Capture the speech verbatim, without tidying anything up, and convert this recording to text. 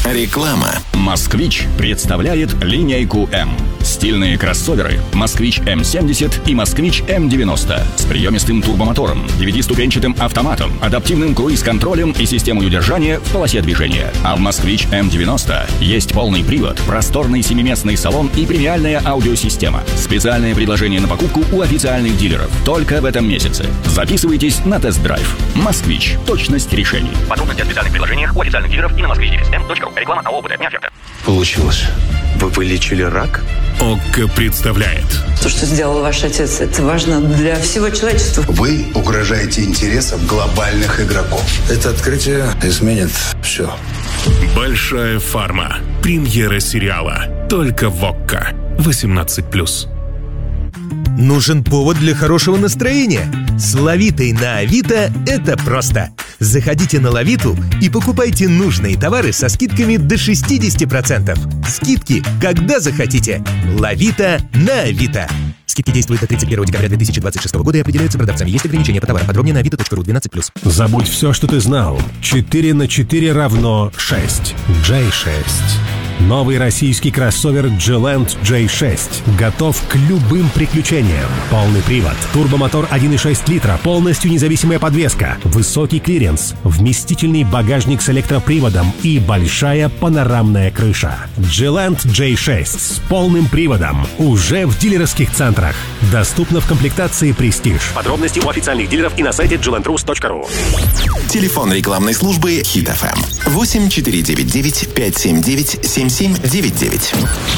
Реклама. «Москвич» представляет линейку М. Стильные кроссоверы «Москвич эм семьдесят» и «Москвич эм девяносто» с приемистым турбомотором, девятиступенчатым автоматом, адаптивным круиз-контролем и системой удержания в полосе движения. А в «Москвич эм девяносто» есть полный привод, просторный семиместный салон и премиальная аудиосистема. Специальное предложение на покупку у официальных дилеров только в этом месяце. Записывайтесь на тест-драйв. «Москвич». Точность решений. Подробности о специальных предложениях у официальных дилеров и на москвич девять эм точка ру. Реклама АО «БД». Не оферта. Получилось. Вы вылечили рак? ОККО представляет. То, что сделал ваш отец, это важно для всего человечества. Вы угрожаете интересам глобальных игроков. Это открытие изменит все. Большая фарма. Премьера сериала. Только в ОККО. восемнадцать плюс. Нужен повод для хорошего настроения? С Лавитой на Авито это просто. Заходите на Лавиту и покупайте нужные товары со скидками до шестьдесят процентов. Скидки, когда захотите. Лавита на Авито. Скидки действуют до тридцать первого декабря две тысячи двадцать шестого года и определяются продавцами. Есть ограничения по товарам. Подробнее на авито точка ру. двенадцать плюс. Забудь все, что ты знал. четыре на четыре равно шесть. джей шесть. Новый российский кроссовер G-Land джей шесть готов к любым приключениям. Полный привод, турбомотор один и шесть литра, полностью независимая подвеска, высокий клиренс, вместительный багажник с электроприводом и большая панорамная крыша. G-Land джей шесть с полным приводом уже в дилерских центрах. Доступно в комплектации Prestige. Подробности у официальных дилеров и на сайте джи ленд рус точка ру. Телефон рекламной службы Хит эф эм. восемь четыре девять девять пять семь девять семь семь девять девять.